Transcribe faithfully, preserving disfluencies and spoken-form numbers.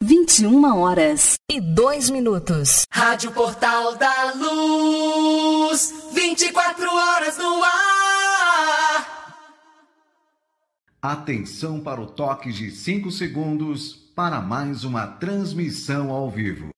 vinte e uma horas e dois minutos. Rádio Portal da Luz, vinte e quatro horas no ar. Atenção para o toque de cinco segundos para mais uma transmissão ao vivo.